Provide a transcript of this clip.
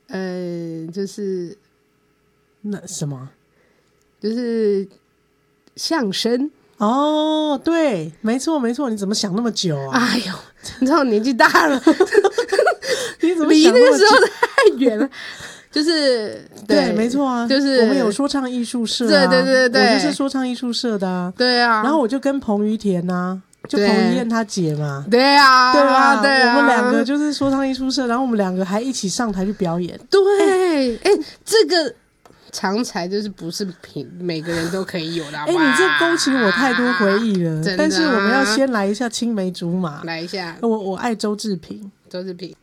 就是那什么？ 就是相声。 哦，对，没错没错，你怎么想那么久啊？ 哎呦，你知道我年纪大了， 你怎么离想那么久？ 那个时候太远了。就是对，没错啊， 就是我们有说唱艺术社啊， 对， 我就是说唱艺术社的啊。 对啊， 然后我就跟彭于田啊，就彭于晏他姐嘛， 对啊， 对吧？ 对啊， 我们两个就是说唱艺术社，然后我们两个还一起上台去表演。 对，这个长才就是不是每个人都可以有的。 你这勾起我太多回忆了。 真的啊， 但是我们要先来一下青梅竹马， 来一下。 我爱周志平。 周志平，